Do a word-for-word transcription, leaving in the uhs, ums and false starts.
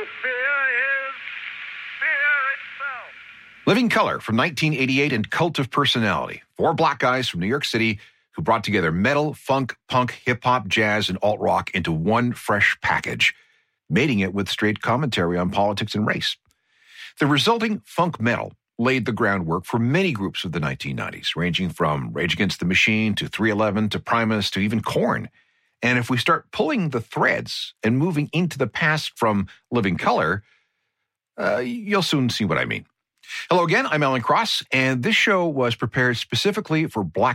fear is fear itself. Living Color from nineteen eighty-eight and Cult of Personality. Four black guys from New York City who brought together metal, funk, punk, hip-hop, jazz, and alt-rock into one fresh package, mating it with straight commentary on politics and race. The resulting funk metal laid the groundwork for many groups of the nineteen nineties, ranging from Rage Against the Machine to three eleven to Primus to even Korn. And if we start pulling the threads and moving into the past from Living Color, uh, you'll soon see what I mean. Hello again, I'm Alan Cross, and this show was prepared specifically for black